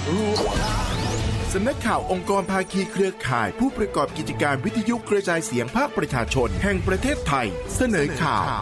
สำนักข่าวองค์กรภาคีเครือข่ายผู้ประกอบกิจการวิทยุกระจายเสียงภาคประชาชนแห่งประเทศไทยเสนอข่าว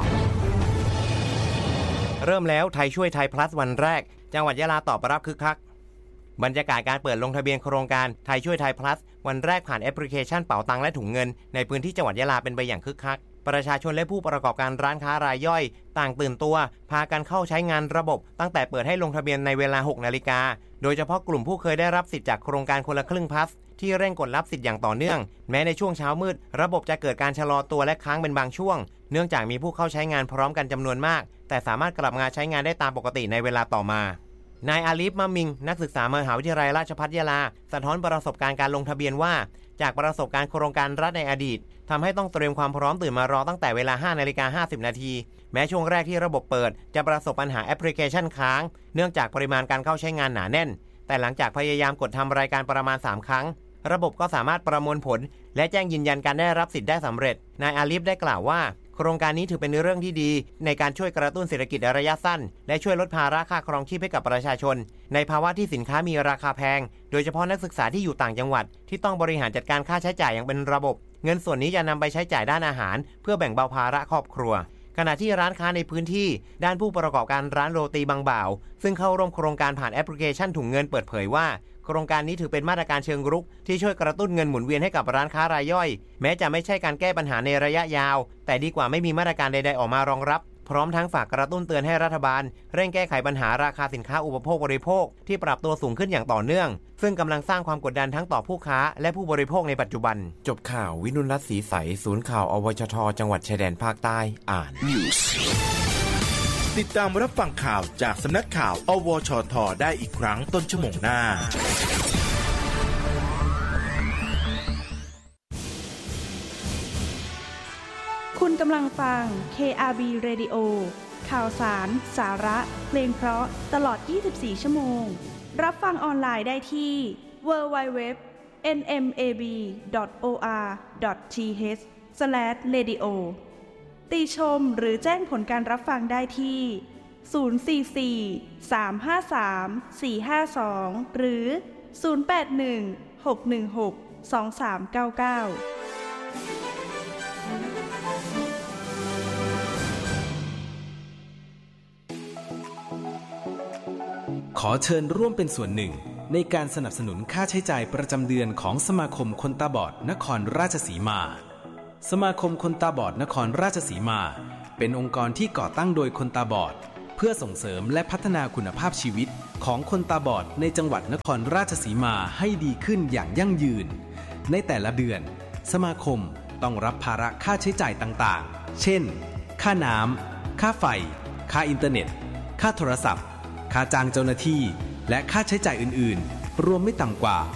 เริ่มแล้วไทยช่วยไทย plus วันแรกจังหวัดยะลาตอบรับคึกคักบรรยากาศการเปิดลงทะเบียนโครงการไทยช่วยไทย plus วันแรกผ่านแอปพลิเคชันเป๋าตังและถุงเงินในพื้นที่จังหวัดยะลาเป็นไปอย่างคึกคักประชาชนและผู้ประกอบการร้านค้ารายย่อยต่างตื่นตัวพากันเข้าใช้งานระบบตั้งแต่เปิดให้ลงทะเบียนในเวลา 6 นาฬิกาโดยเฉพาะกลุ่มผู้เคยได้รับสิทธิ์จากโครงการคนละครึ่ง plus ที่เร่งกดรับสิทธิ์อย่างต่อเนื่องแม้ในช่วงเช้ามืดระบบจะเกิดการชะลอตัวและค้างเป็นบางช่วงเนื่องจากมีผู้เข้าใช้งานพร้อมกันจำนวนมากแต่สามารถกลับมาใช้งานได้ตามปกติในเวลาต่อมานายอาลีฟมะมิงนักศึกษามหาวิทยาลัยราชภัฏยะลาสะท้อนประสบการณ์การลงทะเบียนว่าจากประสบการณ์โครงการรัฐในอดีตทำให้ต้องเตรียมความพร้อมตื่นมารอตั้งแต่เวลา 5:50 นาทีแม้ช่วงแรกที่ระบบเปิดจะประสบปัญหาแอปพลิเคชันค้างเนื่องจากปริมาณการเข้าใช้งานหนาแน่นแต่หลังจากพยายามกดทำรายการประมาณ3ครั้งระบบก็สามารถประมวลผลและแจ้งยืนยันการได้รับสิทธิ์ได้สำเร็จนายอาลีฟได้กล่าวว่าโครงการนี้ถือเป็นเรื่องที่ดีในการช่วยกระตุ้นเศรษฐกิจระยะสั้นและช่วยลดภาระค่าครองชีพให้กับประชาชนในภาวะที่สินค้ามีราคาแพงโดยเฉพาะนักศึกษาที่อยู่ต่างจังหวัดที่ต้องบริหารจัดการค่าใช้จ่ายอย่างเป็นระบบเงินส่วนนี้จะนำไปใช้จ่ายด้านอาหารเพื่อแบ่งเบาภาระครอบครัวขณะที่ร้านค้าในพื้นที่ด้านผู้ประกอบการร้านโรตีบางบ่าวซึ่งเข้าร่วมโครงการผ่านแอปพลิเคชันถุงเงินเปิดเผยว่าโครงการนี้ถือเป็นมาตรการเชิงรุกที่ช่วยกระตุ้นเงินหมุนเวียนให้กับร้านค้ารายย่อยแม้จะไม่ใช่การแก้ปัญหาในระยะยาวแต่ดีกว่าไม่มีมาตรการใดๆออกมารองรับพร้อมทั้งฝากกระตุ้นเตือนให้รัฐบาลเร่งแก้ไขปัญหาราคาสินค้าอุปโภคบริโภคที่ปรับตัวสูงขึ้นอย่างต่อเนื่องซึ่งกำลังสร้างความกดดันทั้งต่อผู้ค้าและผู้บริโภคในปัจจุบันจบข่าววินุรัตน์ศรีใสศูนย์ข่าวอวชทจังหวัดชายแดนภาคใต้อ่านติดตามรับฟังข่าวจากสำนักข่าวอวชทได้อีกครั้งต้นชั่วโมงหน้าคุณกำลังฟัง KRB Radio ข่าวสารสาระเพลงเพราะตลอด24ชั่วโมงรับฟังออนไลน์ได้ที่ www.nmab.or.th/radio ติชมหรือแจ้งผลการรับฟังได้ที่044-353-452หรือ081-616-2399 ขอเชิญร่วมเป็นส่วนหนึ่งในการสนับสนุนค่าใช้จ่ายประจำเดือนของสมาคมคนตาบอดนครราชสีมาสมาคมคนตาบอดนครราชสีมาเป็นองค์กรที่ก่อตั้งโดยคนตาบอดเพื่อส่งเสริมและพัฒนาคุณภาพชีวิตของคนตาบอดในจังหวัดนครราชสีมาให้ดีขึ้นอย่างยั่งยืนในแต่ละเดือนสมาคมต้องรับภาระค่าใช้จ่ายต่างๆเช่นค่าน้ำค่าไฟค่าอินเทอร์เน็ตค่าโทรศัพท์ค่าจ้างเจ้าหน้าที่และค่าใช้จ่ายอื่นๆรวมไม่ต่ำกว่า